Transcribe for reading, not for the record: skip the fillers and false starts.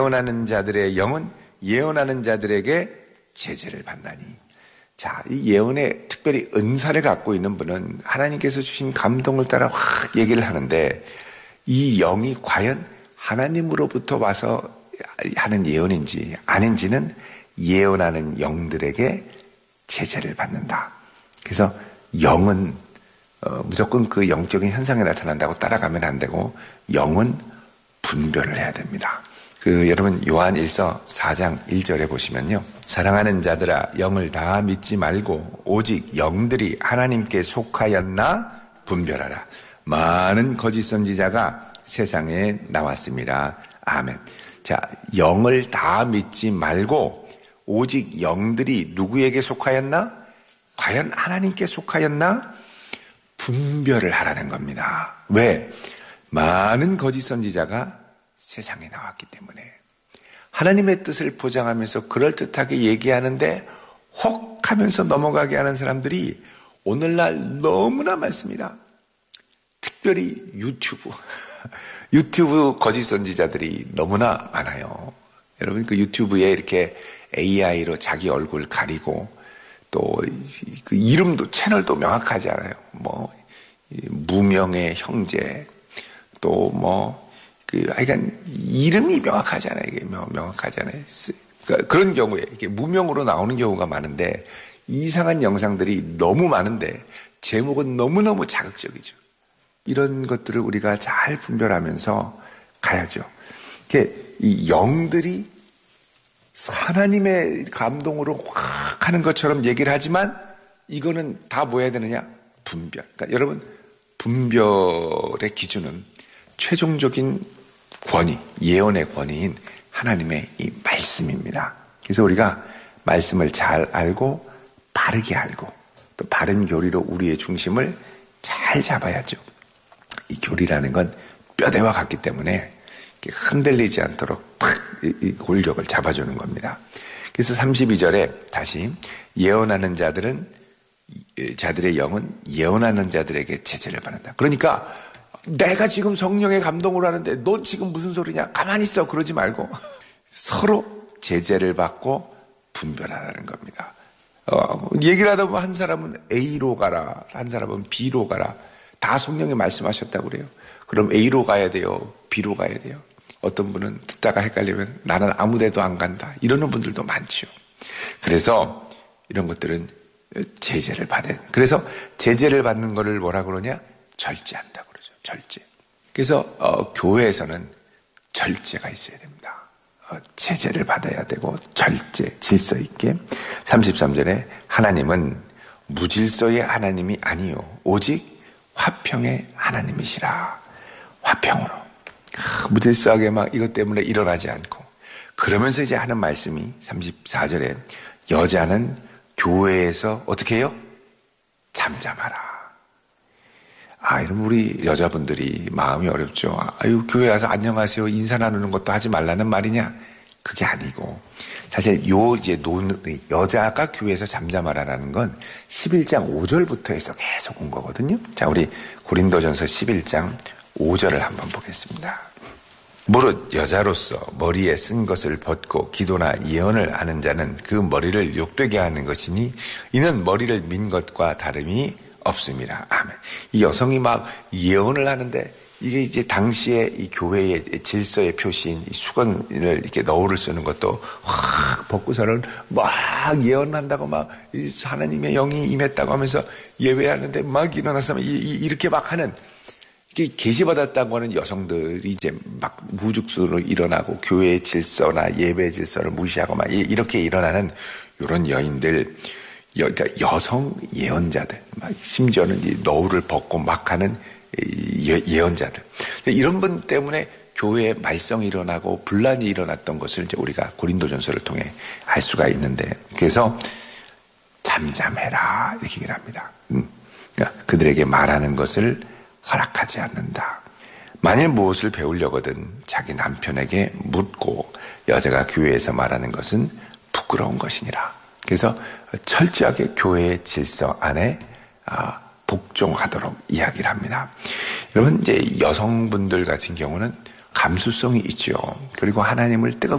예언하는 자들의 영은 예언하는 자들에게 제재를 받나니. 자, 이 예언에 특별히 은사를 갖고 있는 분은 하나님께서 주신 감동을 따라 확 얘기를 하는데 이 영이 과연 하나님으로부터 와서 하는 예언인지 아닌지는 예언하는 영들에게 제재를 받는다. 그래서 영은 무조건 그 영적인 현상에 나타난다고 따라가면 안 되고 영은 분별을 해야 됩니다. 여러분 요한일서 4장 1절에 보시면요. 사랑하는 자들아 영을 다 믿지 말고 오직 영들이 하나님께 속하였나 분별하라. 많은 거짓 선지자가 세상에 나왔습니다. 아멘. 자, 영을 다 믿지 말고 오직 영들이 누구에게 속하였나? 과연 하나님께 속하였나? 분별을 하라는 겁니다. 왜? 많은 거짓 선지자가 세상에 나왔기 때문에 하나님의 뜻을 포장하면서 그럴듯하게 얘기하는데 혹 하면서 넘어가게 하는 사람들이 오늘날 너무나 많습니다. 특별히 유튜브 거짓 선지자들이 너무나 많아요. 여러분 그 유튜브에 이렇게 AI로 자기 얼굴 가리고 또 그 이름도 채널도 명확하지 않아요. 뭐 무명의 형제 또 뭐 하여간 이름이 명확하잖아요. 이게 명확하잖아요. 그러니까 그런 경우에 이게 무명으로 나오는 경우가 많은데 이상한 영상들이 너무 많은데 제목은 너무너무 자극적이죠. 이런 것들을 우리가 잘 분별하면서 가야죠. 이 영들이 하나님의 감동으로 확 하는 것처럼 얘기를 하지만 이거는 다 뭐 해야 되느냐? 분별. 그러니까 여러분 분별의 기준은 최종적인 권위, 예언의 권위인 하나님의 이 말씀입니다. 그래서 우리가 말씀을 잘 알고 바르게 알고 또 바른 교리로 우리의 중심을 잘 잡아야죠. 이 교리라는 건 뼈대와 같기 때문에 흔들리지 않도록 탁 이 골격을 잡아주는 겁니다. 그래서 32절에 다시 예언하는 자들의 영은 예언하는 자들에게 제재를 받는다. 그러니까 내가 지금 성령의 감동을 하는데 너 지금 무슨 소리냐? 가만히 있어. 그러지 말고 서로 제재를 받고 분별하라는 겁니다. 얘기를 하다 보면 한 사람은 A로 가라, 한 사람은 B로 가라. 다 성령이 말씀하셨다고 그래요. 그럼 A로 가야 돼요? B로 가야 돼요? 어떤 분은 듣다가 헷갈리면 나는 아무 데도 안 간다. 이러는 분들도 많죠. 그래서 이런 것들은 제재를 받아야 돼. 그래서 제재를 받는 거를 뭐라 그러냐? 절제한다고 그러죠. 절제. 그래서 교회에서는 절제가 있어야 됩니다. 제재를 받아야 되고 절제, 질서 있게. 33절에 하나님은 무질서의 하나님이 아니요 오직 화평의 하나님이시라. 화평으로. 무질서하게 막 이것 때문에 일어나지 않고 그러면서 이제 하는 말씀이 34절에 여자는 교회에서 어떻게 해요? 잠잠하라. 이러면 우리 여자분들이 마음이 어렵죠. 아유, 교회 와서 안녕하세요 인사 나누는 것도 하지 말라는 말이냐? 그게 아니고 사실 여자가 교회에서 잠잠하라는 건 11장 5절부터 해서 계속 온 거거든요. 자, 우리 고린도전서 11장 5절을 한번 보겠습니다. 무릇 여자로서 머리에 쓴 것을 벗고 기도나 예언을 하는 자는 그 머리를 욕되게 하는 것이니 이는 머리를 민 것과 다름이 없습니다. 아멘. 이 여성이 막 예언을 하는데 이게 이제 당시에 이 교회의 질서의 표시인 이 수건을 이렇게 너울을 쓰는 것도 확 벗고서는 막 예언한다고 막 하나님의 영이 임했다고 하면서 예배하는데 막 일어나서 이렇게 막 하는 계시받았다고 하는 여성들이 이제 막 무죽순으로 일어나고 교회의 질서나 예배 질서를 무시하고 막 이렇게 일어나는 이런 여인들, 그러니까 여성 예언자들, 막 심지어는 이 너울을 벗고 막 하는 예언자들. 이런 분 때문에 교회에 말썽이 일어나고 분란이 일어났던 것을 이제 우리가 고린도전서를 통해 알 수가 있는데, 그래서 잠잠해라 이렇게 얘기를 합니다. 그러니까 그들에게 말하는 것을 허락하지 않는다. 만일 무엇을 배우려거든 자기 남편에게 묻고 여자가 교회에서 말하는 것은 부끄러운 것이니라. 그래서 철저하게 교회의 질서 안에 복종하도록 이야기를 합니다. 여러분 이제 여성분들 같은 경우는 감수성이 있죠. 그리고 하나님을 뜨겁게